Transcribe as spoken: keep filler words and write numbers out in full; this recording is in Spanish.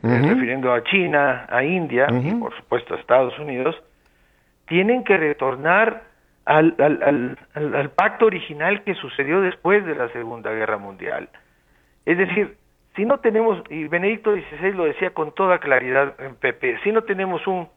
uh-huh. refiriendo a China, a India uh-huh. y por supuesto a Estados Unidos, tienen que retornar al, al, al, al, al pacto original que sucedió después de la Segunda Guerra Mundial. Es decir, si no tenemos, y Benedicto dieciséis lo decía con toda claridad en Pepe, si no tenemos un